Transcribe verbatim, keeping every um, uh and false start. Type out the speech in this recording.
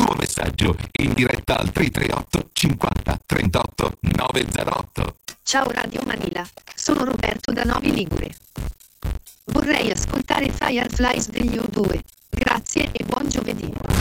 tuo messaggio in diretta al tre tre otto cinquanta trentotto novecentotto. Ciao Radio Manila, sono Roberto da Novi Ligure. Vorrei ascoltare Fireflies degli U due. Grazie e buon giovedì.